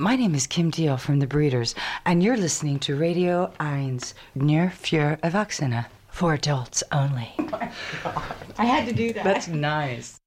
My name is Kim Deal from The Breeders, and you're listening to Radio 1 Near für Erwachsene, for adults only. I had to do that. That's nice.